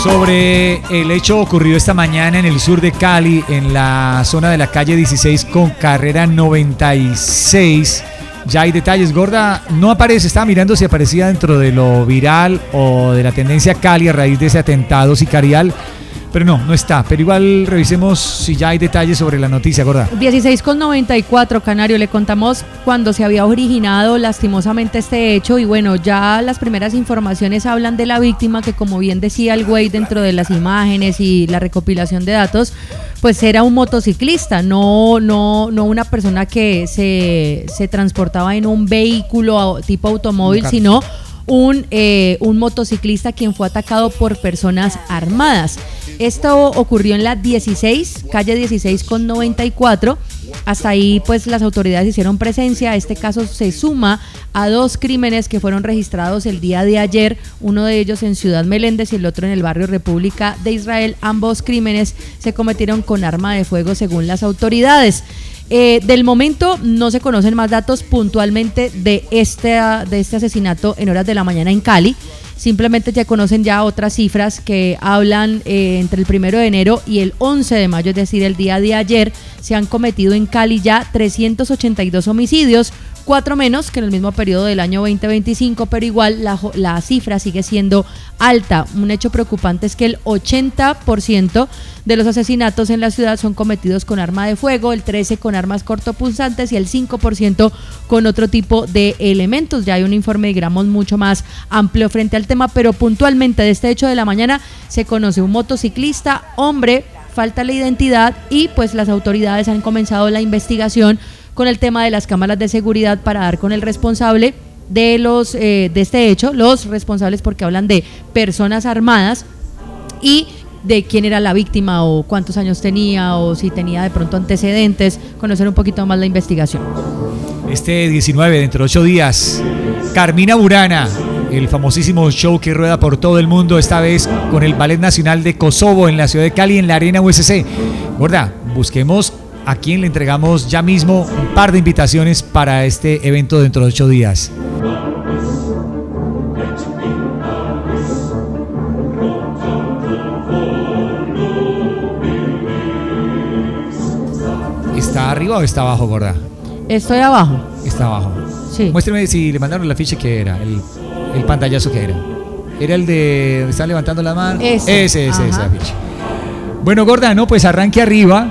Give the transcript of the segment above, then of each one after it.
Sobre el hecho ocurrido esta mañana en el sur de Cali, en la zona de la calle 16 con carrera 96. Ya hay detalles, Gorda, no aparece, estaba mirando si aparecía dentro de lo viral o de la tendencia Cali a raíz de ese atentado sicarial, pero no está, pero igual revisemos si ya hay detalles sobre la noticia, Gorda. 16,94, Canario, le contamos cuando se había originado lastimosamente este hecho y bueno, ya las primeras informaciones hablan de la víctima que, como bien decía el güey dentro de las imágenes y la recopilación de datos, pues era un motociclista, no una persona que se transportaba en un vehículo tipo automóvil, sino un motociclista quien fue atacado por personas armadas. Esto ocurrió en la 16, calle 16 con 94. Hasta ahí pues las autoridades hicieron presencia. Este caso se suma a 2 crímenes que fueron registrados el día de ayer, uno de ellos en Ciudad Meléndez y el otro en el barrio República de Israel. Ambos crímenes se cometieron con arma de fuego según las autoridades. Del momento no se conocen más datos puntualmente de este asesinato en horas de la mañana en Cali. Simplemente ya conocen ya otras cifras que hablan entre el 1 de enero y el 11 de mayo, es decir, el día de ayer, se han cometido en Cali ya 382 homicidios, 4 menos que en el mismo periodo del año 2025, pero igual la cifra sigue siendo alta. Un hecho preocupante es que el 80% de los asesinatos en la ciudad son cometidos con arma de fuego, el 13% con armas cortopunzantes y el 5% con otro tipo de elementos. Ya hay un informe, digamos, mucho más amplio frente al tema, pero puntualmente de este hecho de la mañana se conoce un motociclista, hombre, falta la identidad y pues las autoridades han comenzado la investigación con el tema de las cámaras de seguridad para dar con el responsable de este hecho, los responsables porque hablan de personas armadas y de quién era la víctima o cuántos años tenía o si tenía de pronto antecedentes, conocer un poquito más la investigación. Este 19, dentro de 8 días, Carmina Burana, el famosísimo show que rueda por todo el mundo, esta vez con el Ballet Nacional de Kosovo en la ciudad de Cali, en la Arena USC. Gorda, busquemos a quien le entregamos ya mismo un par de invitaciones para este evento dentro de 8 días. ¿Está arriba o está abajo, Gorda? Estoy abajo. Está abajo. Sí. Muéstrame si le mandaron el afiche que era, el pantallazo que era. Era el de donde están levantando la mano. Ese afiche. Bueno, Gorda, no, pues arranque arriba.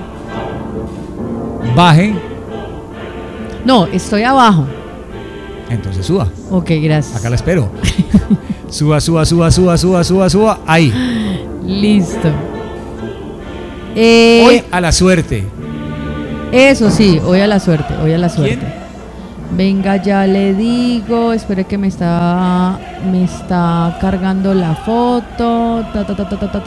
Baje. No, estoy abajo. Entonces suba. Ok, gracias. Acá la espero. Suba. Ahí. Listo. Hoy a la suerte. Eso sí, hoy a la suerte. ¿Quién? Venga, ya le digo. Espere que me está cargando la foto.